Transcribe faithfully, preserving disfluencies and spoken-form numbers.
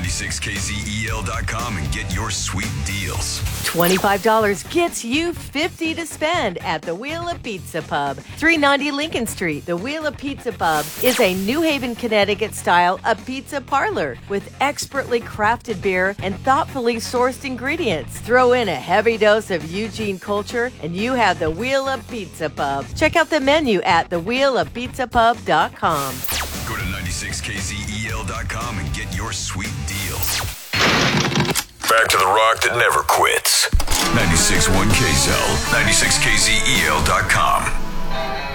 ninety-six K Z E L dot com and get your sweet deals. twenty-five dollars gets you fifty dollars to spend at the Wheel of Pizza Pub. three ninety Lincoln Street. The Wheel of Pizza Pub is a New Haven, Connecticut style of pizza parlor with expertly crafted beer and thoughtfully sourced ingredients. Throw in a heavy dose of Eugene culture and you have the Wheel of Pizza Pub. Check out the menu at the wheel of pizza pub dot com. Go to ninety-six K Z E L dot com and get your sweet deals. Back to the rock that never quits. ninety-six point one K Z L, ninety-six K Z E L dot com.